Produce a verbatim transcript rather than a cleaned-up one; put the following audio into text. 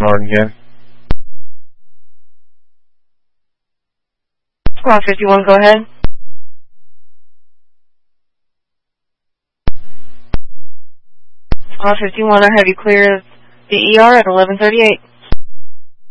Martin again. Squad fifty-one, go ahead. Squad fifty-one, I have you clear the E R at eleven thirty-eight.